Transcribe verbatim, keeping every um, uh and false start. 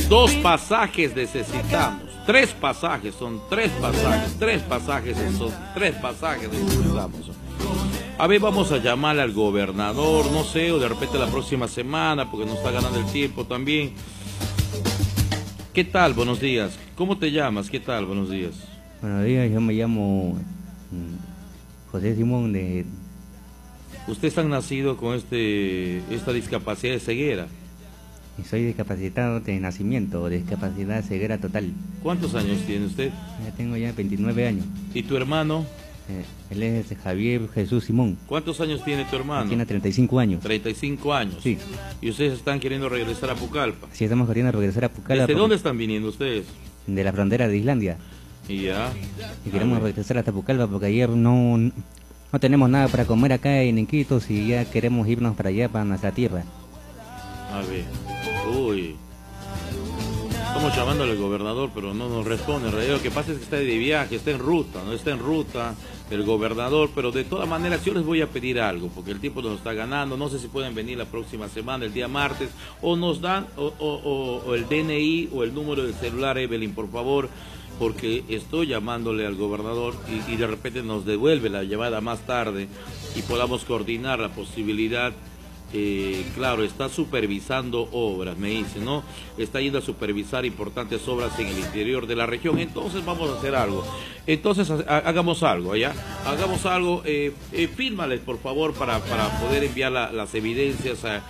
Dos pasajes necesitamos. Tres pasajes, son tres pasajes. Tres pasajes, son tres pasajes necesitamos. A ver, vamos a llamarle al gobernador, no sé, o de repente la próxima semana, porque nos está ganando el tiempo también. ¿Qué tal? Buenos días. ¿Cómo te llamas? ¿Qué tal? Buenos días. Buenos días, yo me llamo José Simón de... ¿Ustedes han nacido con este esta discapacidad de ceguera? Y soy discapacitado de nacimiento, discapacidad de ceguera total. ¿Cuántos años tiene usted? Ya tengo ya veintinueve años. ¿Y tu hermano? Eh, él es Javier Jesús Simón. ¿Cuántos años tiene tu hermano? Tiene treinta y cinco años. treinta y cinco años. Sí. ¿Y ustedes están queriendo regresar a Pucallpa? Sí, estamos queriendo regresar a Pucallpa. ¿Desde dónde están viniendo ustedes? De la frontera de Islandia. Y ya. Y queremos regresar hasta Pucallpa porque ayer no, no tenemos nada para comer acá en Iquitos y ya queremos irnos para allá, para nuestra tierra. A ver. Uy. Estamos llamándole al gobernador, pero no nos responde. En realidad lo que pasa es que está de viaje, está en ruta, no está en ruta el gobernador, pero de todas maneras yo les voy a pedir algo, porque el tiempo nos está ganando. No sé si pueden venir la próxima semana, el día martes, o nos dan o, o, o, o el D N I o el número del celular, Evelyn, por favor, porque estoy llamándole al gobernador y, y de repente nos devuelve la llamada más tarde y podamos coordinar la posibilidad. Eh, claro, está supervisando obras, me dice, ¿no? Está yendo a supervisar importantes obras en el interior de la región. Entonces vamos a hacer algo. Entonces ha, hagamos algo, ¿ya? Hagamos algo. Eh, eh, fírmales, por favor, para, para poder enviar la, las evidencias a,